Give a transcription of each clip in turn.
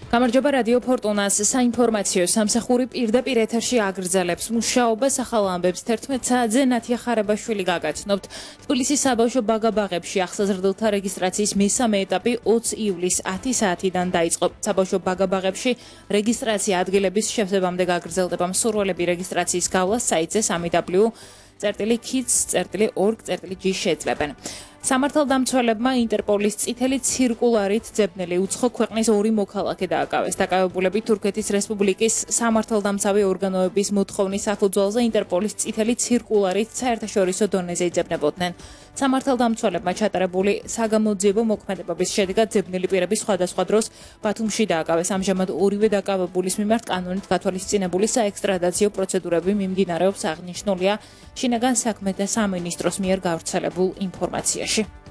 გამარჯობა რადიო ფორტუნას საინფორმაციო სამსახური პირდაპირ ეთერში აგრძელებს მუშაობას ახალ ამბებს 11 საათზე ნათია ხარებაშვილი გაგაცნობთ. თბილისის საბავშვო ბაგაბაღებში ახსაზრდელთა რეგისტრაციის მესამე ეტაპი 20 ივლისს 10 საათიდან დაიწყო. საბავშვო ბაგაბაღებში რეგისტრაცია ადგილების შესაბამდე გაგრძელდება. მსურველები რეგისტრაციის გავლას საიტზე www.kids.org.g შეძლებენ. სამართალდამცველებმა ინტერპოლის წითელი ცირკულარით ძებნელი უცხო ქვეყნის ორი მოქალაქე დააკავეს. დაკავებულები თურქეთის რესპუბლიკის სამართალდამცავი ორგანოების მოთხოვნის საფუძველზე ინტერპოლის წითელი ცირკულარით საერთაშორისო დონეზე იძებნებოდნენ. სამართალდამცველებმა ჩატარებული საგამოძიებო მოქმედებების შედეგად ძებნილი პირები სხვადასხვა დროს ბათუმში დააკავეს. ამჟამად ორივე დაკავებულის მიმართ კანონით გათვალისწინებული საექსტრადაციო პროცედურები მიმდინარეობს. აღნიშნულია შინაგან საქმეთა სამინისტროს მიერ გავრცელებულ ინფორმაციაში.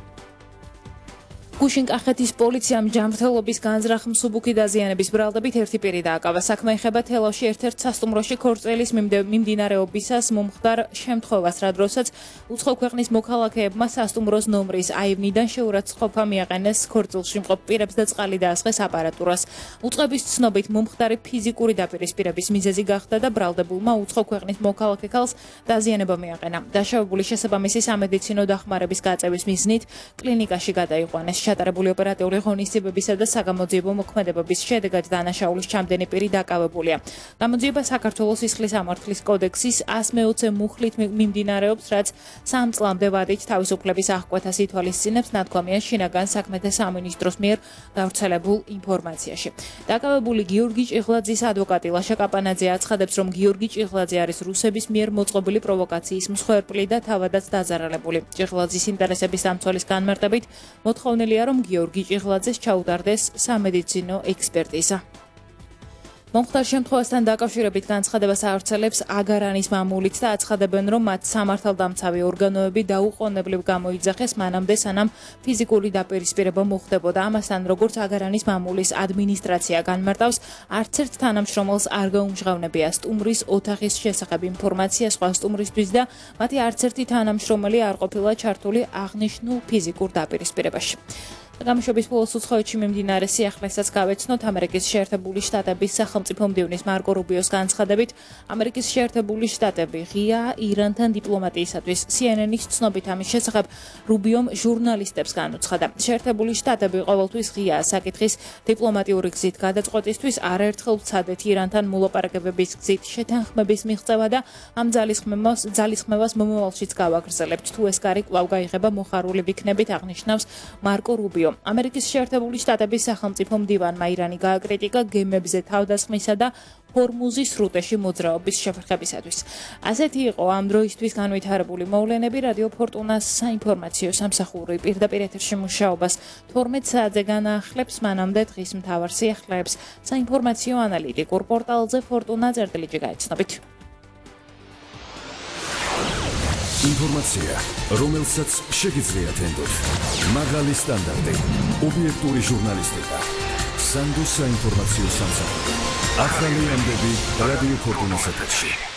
გუშინ-კახეთის პოლიციამ ჯანმრთელობის განზრახ მსუბუქი დაზიანების ბრალდებით ერთი პირი დააკავა. საქმე ეხება თელავში ერთ-ერთ სასტუმროში ქორწილის მიმდინარეობისას მომხდარ შემთხვევას, რა დროსაც უცხო ქვეყნის მოქალაქეებმა სასტუმროს ნომრის აივნიდან შეურაცხყოფა მიაყენეს ქორწილში მყოფ პირებს და წყალი დაასხეს აპარატურას. უწყების ცნობით მომხდარი ფიზიკური დაპირისპირების მიზეზი გახდა და ბრალდებულმა უცხო ქვეყნის მოქალაქე ქალს დაზიანება მიაყენა. დაშავებული შესაბამისი სამედიცინო დახმარების გაწევის მიზნით კლინიკაში გადაიყვანეს. ჩატარებული ოპერატიული ღონისძიებებისა და საგამოძიებო მოქმედებების შედეგად დანაშაულის ჩამდენი პირი დაკავებულია. გამოძიება საქართველოს სისხლის სამართლის კოდექსის 120 მუხლით მიმდინარეობს, რაც 3 წლამდე ვადით თავისუფლების აღკვეთას ითვალისწინებს, ნათქვამია შინაგან საქმეთა სამინისტროს მიერ გავრცელებულ ინფორმაციაში. დაკავებული გიორგი ჭიღლაძის ადვოკატი ლაშა კაპანაძე აცხადებს, რომ გიორგი ჭიღლაძე არის რუსების მიერ მოწყობილი პროვოკაციის მსხვერპლი და თავადაც დაზარალებული. ჭიღლაძის ინტერესების დამცველის განმარტებით მოთხოვნილია რომ გიორგი ჭიღლაძეს ჩაუტარდეს სამედიცინო ექსპერტიზა. მომხდარ შემთხვევასთან დაკავშირებით განცხადებას ავრცელებს აგარანის მამულიც და აცხადებენ, რომ მათ სამართალდამცავი ორგანოები დაუყოვნებლივ გამოიძახეს მანამდე, სანამ ფიზიკური დაპირისპირება მოხდებოდა. ამასთან, როგორც აგარანის მამულის ადმინისტრაცია განმარტავს, არც ერთ თანამშრომელს არ გაუმჟღავნებია სტუმრის ოთახის შესახებ ინფორმაცია სხვა სტუმრისთვის და მათი არც ერთი თანამშრომელი არ ყოფილა ჩართული აღნიშნულ ფიზიკურ დაპირისპირებაში. გამშვების ბოლოს უცხოეთში მიმდინარე სიახლესაც გავეცნოთ. ამერიკის შეერთებული შტატების სახელმწიფო მდივნის მარკო რუბიოს განცხადებით, ამერიკის შეერთებული შტატები ღიაა ირანთან დიპლომატიისათვის. CNN-ის ცნობით ამის შესახებ რუბიომ ჟურნალისტებს განუცხადა. შეერთებული შტატები ყოველთვის ღიაა საკითხის დიპლომატიური გზით გადაწყვეტისთვის, არაერთხელ ვცადეთ ირანთან მოლაპარაკებების გზით შეთანხმების მიღწევა და ამ ძალისხმევას მომავალშიც გავაგრძელებთ. თუ ეს კარი კვლავ გაიღება, მოხარული ვიქნებით, აღნიშნავს მარკო რუბიო. ამერიკის შეერთებული შტატების სახელმწიფო მდივანმა ირანი გააკრიტიკა გემებზე თავდასხმისა და ჰორმუზის სრუტეში მოძრაობის შეფერხებისათვის. ასეთი იყო ამ დროისთვის განვითარებული მოვლენები. რადიო ფორტუნას საინფორმაციო სამსახური პირდაპირ ეთერში მუშაობას 12 საათზე განაახლებს. მანამდე დღის მთავარ სიახლეებს საინფორმაციო ანალიტიკურ პორტალზე fortuna.gr გაიცნობით. ინფორმაცია, რომელსაც შეგიძლიათ ენდოთ. მაღალი სტანდარტი, ობიექტური ჟურნალისტიკა. სანდო საინფორმაციო სამსახური. ახალი ამბები რადიო ფორტუნას ეთერში.